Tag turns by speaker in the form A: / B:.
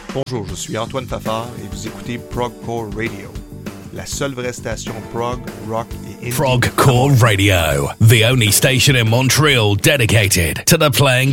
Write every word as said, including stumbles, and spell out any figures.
A: Bonjour, je suis Antoine Fafard et vous écoutez Progcore Radio, la seule vraie station prog, rock et indie.
B: Progcore Radio, the only station in Montreal dedicated to the playing